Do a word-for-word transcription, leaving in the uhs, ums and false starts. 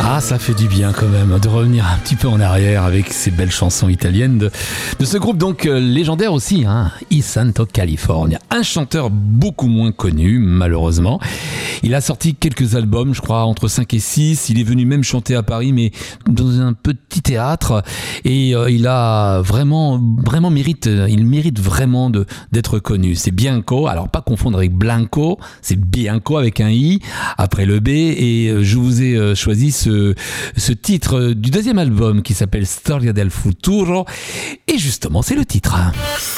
Ah, ça fait du bien quand même de revenir un petit peu en arrière avec ces belles chansons italiennes de, de ce groupe donc euh, légendaire aussi, hein, I Santo California. Un chanteur beaucoup moins connu, malheureusement. Il a sorti quelques albums, je crois, entre cinq et six. Il est venu même chanter à Paris, mais dans un petit théâtre. Et euh, il a vraiment, vraiment mérite, il mérite vraiment de, d'être connu. C'est Bianco, alors pas confondre avec Blanco, c'est Bianco avec un I après le B. Et euh, je vous ai euh, choisi ce ce titre du deuxième album qui s'appelle Storia del Futuro, et justement c'est le titre.